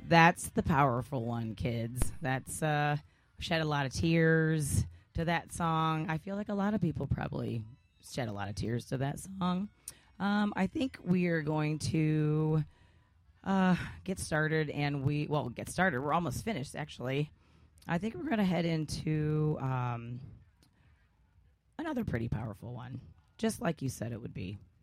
That's the powerful one, kids. That's shed a lot of tears to that song. I feel like a lot of people probably shed a lot of tears to that song. I think we are going to get started, and get started. We're almost finished, actually. I think we're going to head into another pretty powerful one, just like you said it would be.